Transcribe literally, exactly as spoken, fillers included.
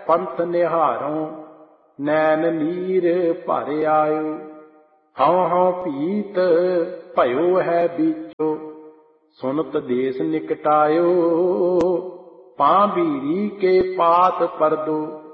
ਪੰਥ ਨਿਹਾਰੋਂ, ਨੈਣ ਨੀਰ ਭਰ ਆਇਓ। ਹਉ ਹਉ ਭੀਤ ਭਇਓ ਹੈ ਬੀਚੋ, ਸੁਨਤ ਦੇਸ ਨਿਕਟਾਇਓ। ਪਾਂ ਬੀਰੀ ਕੇ ਪਾਤ ਪਰਦੋ,